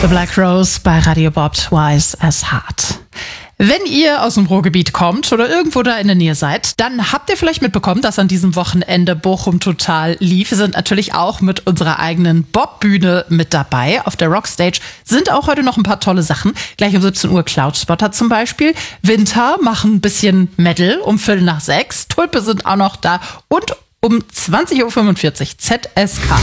The Black Rose bei Radio Bob, Twice as Hard. Wenn ihr aus dem Ruhrgebiet kommt oder irgendwo da in der Nähe seid, dann habt ihr vielleicht mitbekommen, dass an diesem Wochenende Bochum Total lief. Wir sind natürlich auch mit unserer eigenen Bob-Bühne mit dabei. Auf der Rockstage sind auch heute noch ein paar tolle Sachen. Gleich um 17 Uhr Cloudspotter zum Beispiel. Winter machen ein bisschen Metal um 5:45. Tulpe sind auch noch da und um 20:45 Uhr ZSK.